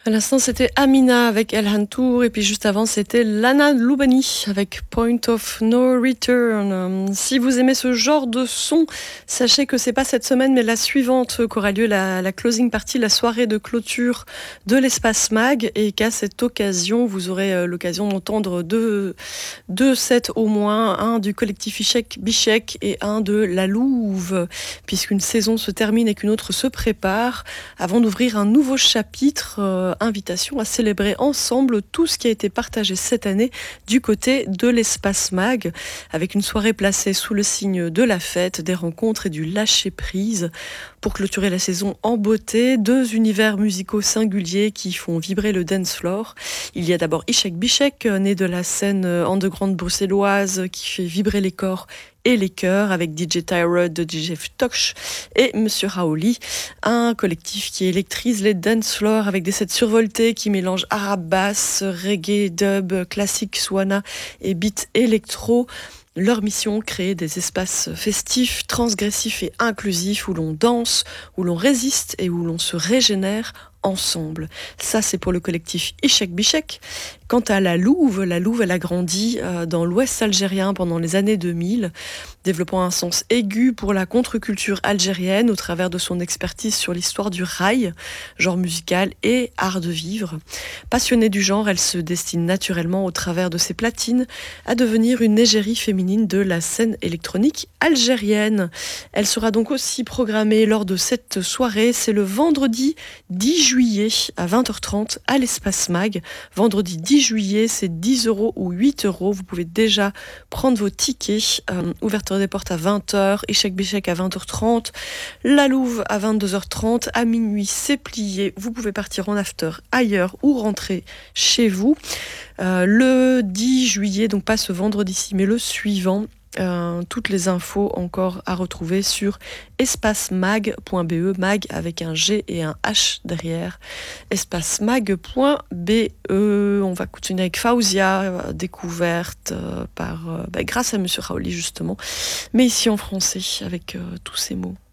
À l'instant, c'était Amina avec El Hantour, et puis juste avant, c'était Lana Loubani avec Point of No Return. Si vous aimez ce genre de son, sachez que c'est pas cette semaine, mais la suivante qu'aura lieu la closing party, la soirée de clôture de l'Espace Mag, et qu'à cette occasion, vous aurez l'occasion d'entendre deux sets au moins, un du collectif Ishek Bichek et un de La Louve, puisqu'une saison se termine et qu'une autre se prépare, avant d'ouvrir un nouveau chapitre. Invitation à célébrer ensemble tout ce qui a été partagé cette année du côté de l'Espace Mag, avec une soirée placée sous le signe de la fête, des rencontres et du lâcher-prise. Pour clôturer la saison en beauté, deux univers musicaux singuliers qui font vibrer le dance floor. Il y a d'abord Ishek Bichek, né de la scène underground bruxelloise qui fait vibrer les corps et les cœurs avec DJ Tyrod de DJ Futosh et Monsieur Raoli, un collectif qui électrise les dance floors avec des sets survoltés qui mélangent arabe bass, reggae, dub, classique, swana et beat électro. Leur mission, créer des espaces festifs, transgressifs et inclusifs où l'on danse, où l'on résiste et où l'on se régénère ensemble. Ça, c'est pour le collectif Ishek Bichek. Quant à la Louve, elle a grandi dans l'ouest algérien pendant les années 2000, développant un sens aigu pour la contre-culture algérienne au travers de son expertise sur l'histoire du raï, genre musical et art de vivre. Passionnée du genre, elle se destine naturellement au travers de ses platines à devenir une égérie féminine de la scène électronique algérienne. Elle sera donc aussi programmée lors de cette soirée. C'est le vendredi 10 juillet à 20h30 à l'Espace Mag. Vendredi 10 juillet, c'est 10 € ou 8 €. Vous pouvez déjà prendre vos tickets. Ouverture des portes à 20h, Ishek Bichek à 20h30, La Louve à 22h30. À minuit, c'est plié. Vous pouvez partir en after ailleurs ou rentrer chez vous. Le 10 juillet, donc pas ce vendredi-ci, mais le suivant. Toutes les infos encore à retrouver sur espacemag.be, mag avec un G et un H derrière, espacemag.be. On va continuer avec Fauzia, découverte grâce à Monsieur Raoli justement, mais ici en français avec tous ces mots.